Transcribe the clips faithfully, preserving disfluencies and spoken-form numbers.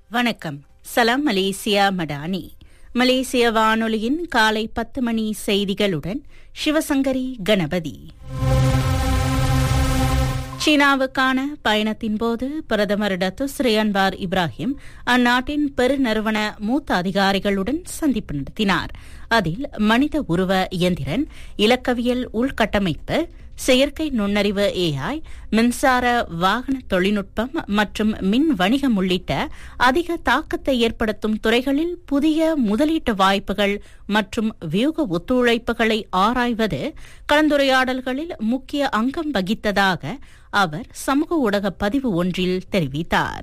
வணக்கம். சலாம் மலேசியா மடானி. மலேசிய வானொலியின் காலை பத்து மணி செய்திகளுடன் சிவசங்கரி கணபதி. சீனாவுக்கான பயணத்தின் போது பிரதமர் டத்துஸ்ரீ அன்வார் இப்ராஹிம் அந்நாட்டின் பெருநிறுவன மூத்த அதிகாரிகளுடன் சந்திப்பு நடத்தினார். அதில் மனித உருவ இயந்திரன், இலக்கவியல் உள்கட்டமைப்பு, செயற்கை நுண்ணறிவு ஏஐ, மின்சார வாகன தொழில்நுட்பம் மற்றும் மின் வணிகம் உள்ளிட்ட அதிக தாக்கத்தை ஏற்படுத்தும் துறைகளில் புதிய முதலீட்டு வாய்ப்புகள் மற்றும் வியூக ஒத்துழைப்புகளை ஆராய்வது கலந்துரையாடல்களில் முக்கிய அங்கம் வகித்ததாக அவர் சமூக ஊடக பதிவு ஒன்றில் தெரிவித்தார்.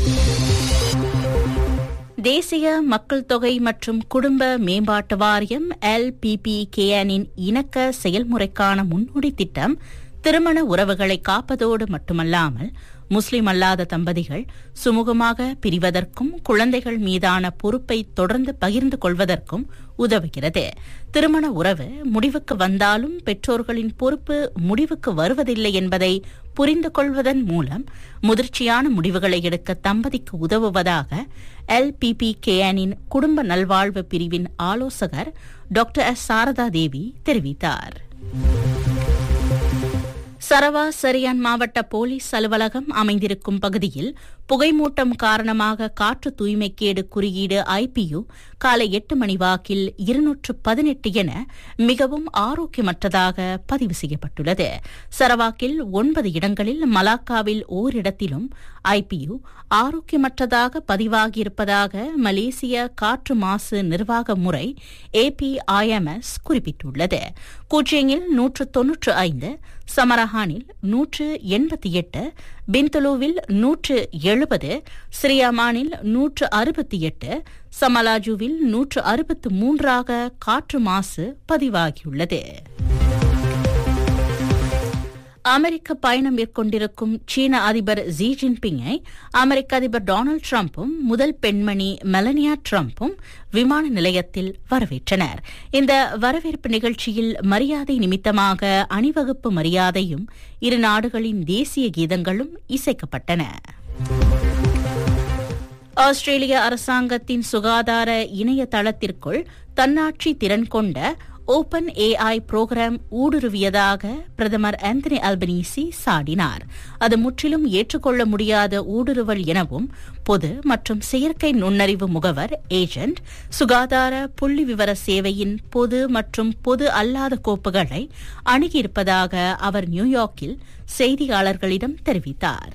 தேசிய மக்கள் தொகை மற்றும் குடும்ப மேம்பாட்டு வாரியம் எல் பி பி கே என்-இன் இணக்க செயல்முறைக்கான முன்னோடி திட்டம் திருமண உறவுகளை காப்பதோடு மட்டுமல்லாமல் முஸ்லிம் அல்லாத தம்பதிகள் சுமூகமாக பிரிவதற்கும் குழந்தைகள் மீதான பொறுப்பை தொடர்ந்து பகிர்ந்து கொள்வதற்கும் உதவுகிறது. திருமண உறவு முடிவுக்கு வந்தாலும் பெற்றோர்களின் பொறுப்பு முடிவுக்கு வருவதில்லை என்பதை புரிந்து கொள்வதன் மூலம் முதிர்ச்சியான முடிவுகளை எடுக்க தம்பதிக்கு உதவுவதாக எல் பி பி கே என்-இன் குடும்ப நல்வாழ்வு பிரிவின் ஆலோசகர் டாக்டர் எஸ் சாரதா தேவி தெரிவித்தார். சரவா சரியான் மாவட்ட போலீஸ் அலுவலகம் அமைந்திருக்கும் பகுதியில் புகைமூட்டம் காரணமாக காற்று தூய்மைக்கேடு குறியீடு ஐ பி யு காலை எட்டு மணி வாக்கில் இருநூற்று பதினெட்டு என மிகவும் ஆரோக்கியமற்றதாக பதிவு செய்யப்பட்டுள்ளது. சரவாக்கில் ஒன்பது இடங்களில், மலாக்காவில் ஓரிடத்திலும் ஐ பி யு ஆரோக்கியமற்றதாக பதிவாகியிருப்பதாக மலேசிய காற்று மாசு நிர்வாக முறை ஏ பி ஐ எம் எஸ் குறிப்பிட்டுள்ளது. கூச்சியங்கில் நூற்று தொன்னூற்று ஐந்து, சமரஹானில் நூற்று எண்பத்தி எட்டு, பின்துலுவில் நூற்று எழுபது, ஸ்ரீயமானில் நூற்று அறுபத்தி எட்டு, சமலாஜுவில் நூற்று அறுபத்து மூன்றாக காற்று மாசு பதிவாகியுள்ளது. அமெரிக்க பயணம் மேற்கொண்டிருக்கும் சீன அதிபர் ஜி ஜின்பிங்கை அமெரிக்க அதிபர் டொனால்டு டிரம்பும் முதல் பெண்மணி மெலனியா டிரம்பும் விமான நிலையத்தில் வரவேற்றனர். இந்த வரவேற்பு நிகழ்ச்சியில் மரியாதை நிமித்தமாக அணிவகுப்பு மரியாதையும் இரு நாடுகளின் தேசிய கீதங்களும் இசைக்கப்பட்டன. ஆஸ்திரேலிய அரசாங்கத்தின் சுகாதார இணையதளத்திற்குள் தன்னாட்சி திறன் கொண்ட ஓபன் ஏஐ புரோகிராம் ஊடுருவியதாக பிரதமர் ஆந்தனி அல்பனீசி சாடினார். அது முற்றிலும் ஏற்றுக்கொள்ள முடியாத ஊடுருவல் எனவும் பொது மற்றும் செயற்கை நுண்ணறிவு முகவர் ஏஜென்ட் சுகாதார புள்ளி விவர சேவையின் பொது மற்றும் பொது அல்லாத கோப்புகளை அணுகியிருப்பதாக அவர் நியூயார்க்கில் செய்தியாளர்களிடம் தெரிவித்தார்.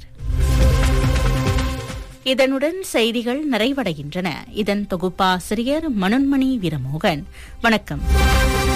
இதனுடன் செய்திகள் நிறைவடைகின்றன. இதன் தொகுப்பாசிரியர் மனோன்மணி வீரமோகன். வணக்கம்.